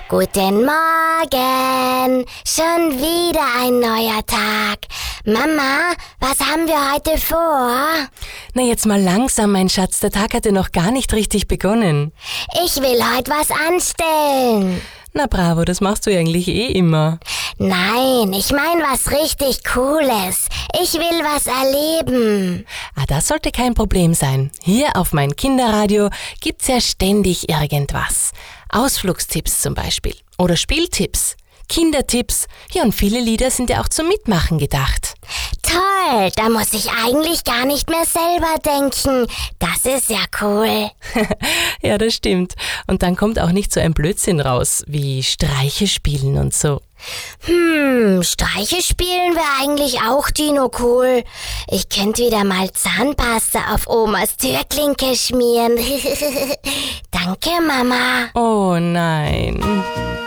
Guten Morgen, schon wieder ein neuer Tag. Mama, was haben wir heute vor? Na jetzt mal langsam, mein Schatz, der Tag hatte noch gar nicht richtig begonnen. Ich will heute was anstellen. Na bravo, das machst du ja eigentlich immer. Nein, ich meine was richtig Cooles. Ich will was erleben. Das sollte kein Problem sein. Hier auf mein Kinderradio gibt's ja ständig irgendwas. Ausflugstipps zum Beispiel. Oder Spieltipps. Kindertipps. Ja, und viele Lieder sind ja auch zum Mitmachen gedacht. Toll, da muss ich eigentlich gar nicht mehr selber denken. Das ist ja cool. Ja, das stimmt. Und dann kommt auch nicht so ein Blödsinn raus, wie Streiche spielen und so. Streiche spielen wäre eigentlich auch Dino cool. Ich könnte wieder mal Zahnpasta auf Omas Türklinke schmieren. Danke, Mama. Oh nein.